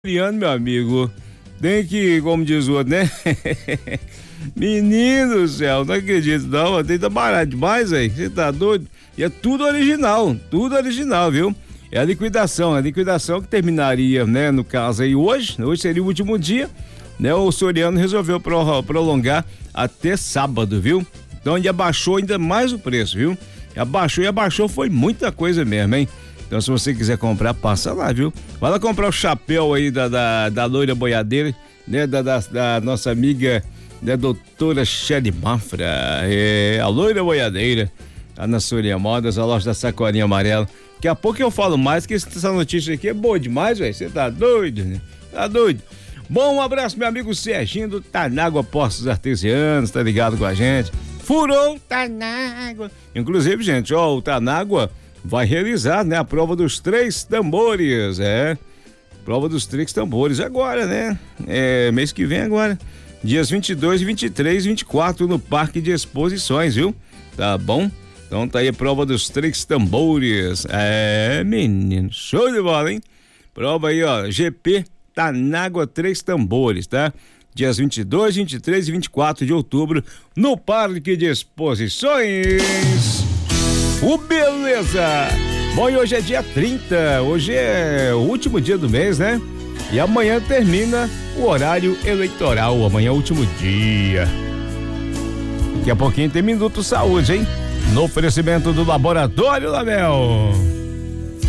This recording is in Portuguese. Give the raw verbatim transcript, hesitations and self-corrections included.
Criando, meu amigo, tem que, como diz o outro, né? Menino do céu, não acredito não, tem que tá barato demais, aí. Você tá doido? E é tudo original, tudo original, viu? É a liquidação, a liquidação que terminaria, né, no caso aí hoje, hoje seria o último dia, né? O Soriano resolveu pro, prolongar até sábado, viu? Então ele abaixou ainda mais o preço, viu? Abaixou e abaixou foi muita coisa mesmo, hein? Então, se você quiser comprar, passa lá, viu? Vai lá comprar o chapéu aí da, da, da loira boiadeira, né? Da, da, da nossa amiga, da doutora Shelly Mafra, é, a loira boiadeira, tá na Soria Modas, a loja da Sacolinha Amarela. Daqui a pouco eu falo mais, que essa notícia aqui é boa demais, velho. Você tá doido, né? Tá doido? Bom, um abraço, meu amigo Serginho do Tanágua Postos Artesianos, tá ligado com a gente? Furou Tanágua. Inclusive, gente, ó, o Tanágua vai realizar, né, a prova dos três tambores, é, prova dos três tambores agora, né, é, mês que vem agora, dias vinte e dois, vinte e três, vinte e quatro no Parque de Exposições, viu? Tá bom? Então tá aí a prova dos três tambores, é, menino, show de bola, hein? Prova aí, ó, G P Tanágua Três Tambores, tá? Dias vinte e dois, vinte e três e vinte e quatro de outubro no Parque de Exposições. O beleza! Bom, e hoje é dia trinta, hoje é o último dia do mês, né? E amanhã termina o horário eleitoral, amanhã é o último dia. Daqui a pouquinho tem Minuto Saúde, hein? No oferecimento do Laboratório Label.